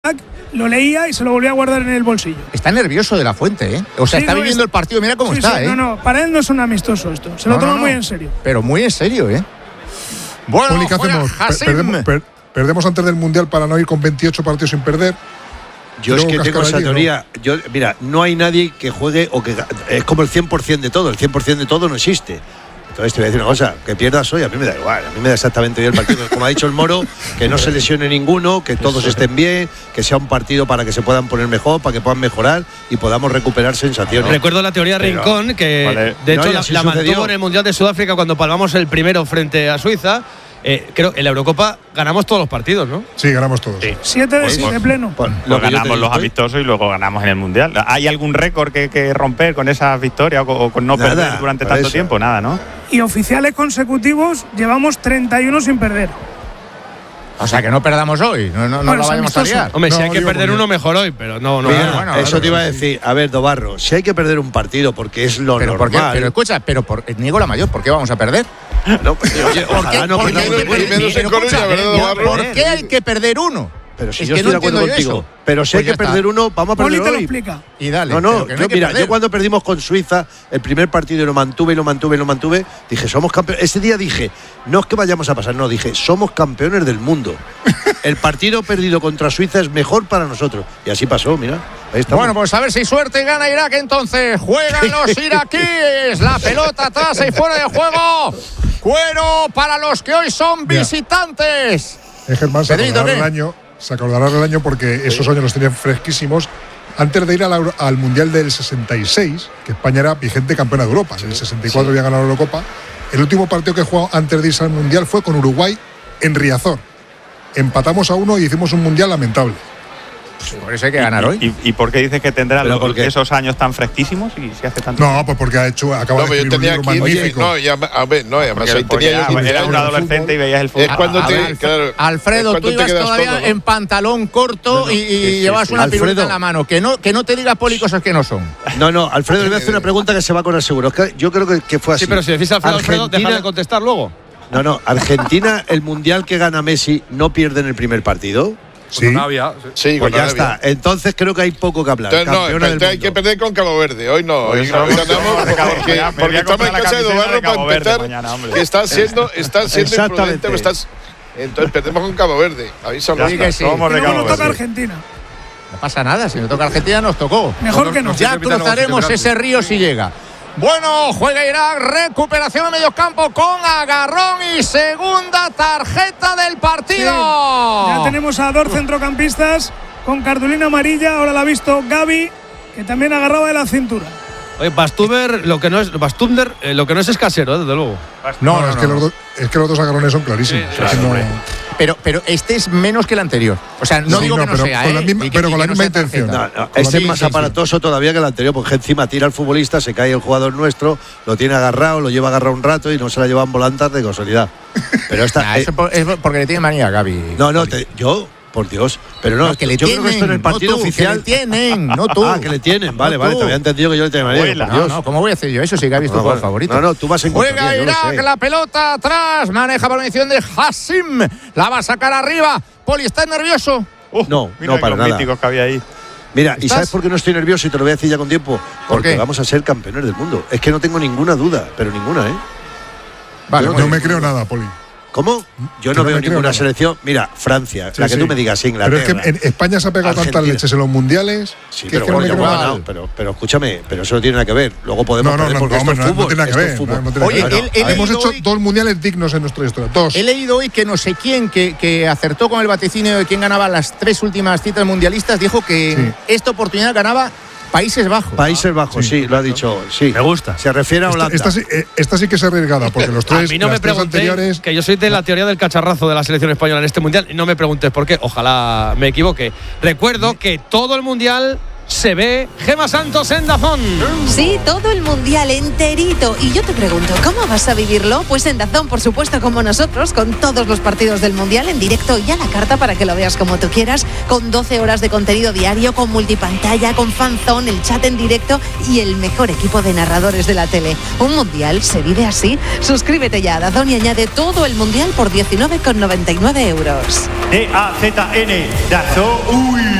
feedback, lo leía y se lo volvía a guardar en el bolsillo. Está nervioso de la Fuente, ¿eh? O sea, Sí, está no, viviendo el partido, mira cómo está, ¿eh? No, para él no es un amistoso esto. Se lo toma muy en serio. Pero muy en serio, ¿eh? Bueno, Poli, ¿qué hacemos? ¿Perdemos antes del Mundial para no ir con 28 partidos sin perder? Yo es que tengo esa teoría. Mira, no hay nadie que juegue o que es como el 100% de todo. El 100% de todo no existe. Entonces te voy a decir una cosa, que pierdas hoy, a mí me da igual, a mí me da exactamente bien el partido. Como ha dicho el Moro, que no se lesione ninguno, que todos estén bien, que sea un partido para que se puedan poner mejor, para que puedan mejorar y podamos recuperar sensaciones. Recuerdo la teoría Rincón, que de hecho la mantuvo en el Mundial de Sudáfrica cuando palmamos el primero frente a Suiza. Creo que en la Eurocopa ganamos todos los partidos, ¿no? Sí, ganamos todos. Sí. 7 de 7 pleno. Lo ganamos los amistosos y luego ganamos en el Mundial. ¿Hay algún récord que romper con esa victoria o con no perder durante tanto tiempo? Nada, ¿no? Y oficiales consecutivos llevamos 31 sin perder. O sea, que no perdamos hoy, no la vayamos a liar. Hombre, si hay que perder uno, mejor hoy, pero no. Mira, eso te iba a decir. A ver, Dobarro, si hay que perder un partido porque es lo normal. Pero escucha, Niego la Mayor, ¿por qué vamos a perder? No, ¿Por qué hay que perder uno? Pero si yo estoy de acuerdo contigo. Pero si hay que perder uno, vamos a perder hoy. Y dale. Mira, yo cuando perdimos con Suiza, el primer partido y lo mantuve, dije, somos campeones. Ese día dije, no es que vayamos a pasar, no, dije, somos campeones del mundo. El partido perdido contra Suiza es mejor para nosotros. Y así pasó, mira. Ahí estamos. Bueno, pues a ver si suerte gana Irak entonces. Juegan los iraquíes. La pelota atrás y fuera de juego. Cuero para los que hoy son visitantes. Germán, se acordará del año porque esos años los tenían fresquísimos. Antes de ir al Mundial del 66, que España era vigente campeona de Europa, en el 64 había ganado la Eurocopa, el último partido que jugó antes de irse al Mundial fue con Uruguay en Riazor. Empatamos a 1 y hicimos un Mundial lamentable. Por eso hay que ganar hoy. ¿Y por qué dices que tendrán esos años tan fresquísimos y se hace tanto? No, pues porque acaba de escribir un libro magnífico. Eras un adolescente y veías el fútbol. Es cuando Alfredo, tú ibas todavía en pantalón corto y llevas una piruleta en la mano. Que no te digas, Poli, cosas que no son. No, Alfredo, le voy a hacer una pregunta que se va a acordar seguro. Yo creo que fue así. Sí, pero si decís Alfredo, déjame de contestar luego. No, Argentina, el Mundial que gana Messi, ¿no pierde en el primer partido? Sí, pues ya está. Entonces creo que hay poco que hablar. Entonces hay que perder con Cabo Verde. Hoy no. Hoy ganamos porque estamos en casa de Dobarro para empezar. Que estás siendo imprudente. Entonces perdemos con Cabo Verde. Avísalo. Somos de Cabo Verde. Argentina. No pasa nada. Si nos toca Argentina, nos tocó. Mejor que no. Ya cruzaremos ese río si llega. Bueno, juega Irak, recuperación de medio campo con agarrón y segunda tarjeta del partido. Sí. Ya tenemos a 2 centrocampistas con cartulina amarilla, ahora la ha visto Gaby, que también agarraba de la cintura. Oye, Bastumber, lo que no es casero, desde luego. No, es que los dos agarrones son clarísimos. Pero este es menos que el anterior. O sea, no digo que no sea, pero con la misma intención. Este es más aparatoso todavía que el anterior, porque encima tira al futbolista, se cae el jugador nuestro, lo tiene agarrado, lo lleva agarrado un rato y no se la llevan volantas de casualidad. Pero esta es porque le tiene manía a Gaby. Por Dios, pero no, que le yo tienen, creo que esto en el partido oficial. Que le tienen, no tú. Que le tienen, vale, te había entendido que yo le tenía manía. No, ¿cómo voy a hacer yo eso si Gaby es tu jugador favorito? No, tú vas en juega Irak, la pelota atrás, maneja por medición de Hassim, la va a sacar arriba. Poli, ¿estás nervioso? No para nada. Míticos que había ahí. Mira, ¿y sabes por qué no estoy nervioso? Y te lo voy a decir ya con tiempo. Porque vamos a ser campeones del mundo. Es que no tengo ninguna duda, pero ninguna, Vale, no me creo nada, Poli. ¿Cómo? Yo no veo ninguna selección. Mira, Francia, la que tú me digas, Inglaterra. Pero es que en España se ha pegado tantas leches en los mundiales. Sí, pero bueno, ya ganado. Pero escúchame, pero eso no tiene nada que ver. Luego podemos perder porque esto es fútbol. No tiene nada que ver. Oye, hemos hecho 2 mundiales dignos en nuestra historia. 2. He leído hoy que no sé quién que acertó con el vaticinio de quién ganaba las 3 últimas citas mundialistas, dijo que esta oportunidad ganaba Países Bajos. Países Bajos, sí, lo ha dicho. Sí. Me gusta. Se refiere a Holanda. Esta sí que es arriesgada, porque los 3 a mí no me preguntéis, anteriores. Que yo soy de la teoría del cacharrazo de la selección española en este mundial y no me preguntes por qué. Ojalá me equivoque. Recuerdo que todo el mundial se ve Gemma Santos en DAZN. Sí, todo el mundial enterito. Y yo te pregunto, ¿cómo vas a vivirlo? Pues en DAZN, por supuesto, como nosotros, con todos los partidos del mundial en directo y a la carta para que lo veas como tú quieras, con 12 horas de contenido diario, con multipantalla, con fanzone, el chat en directo y el mejor equipo de narradores de la tele. ¿Un mundial se vive así? Suscríbete ya a DAZN y añade todo el mundial por 19,99 €. DAZN, DAZN.